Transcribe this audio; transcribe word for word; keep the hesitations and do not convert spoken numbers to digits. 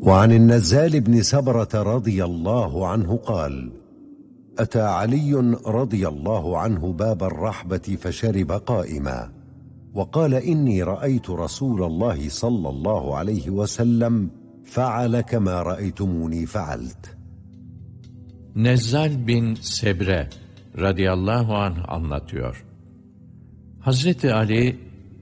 وعن النزال بن سبرة رضي الله عنه قال: أتى علي رضي الله عنه باب الرحبة فشرب قائما، وقال: إني رأيت رسول الله صلى الله عليه وسلم فعل كما رأيتموني فعلت. Nezzal bin Sebre radıyallahu anh anlatıyor. Hazreti Ali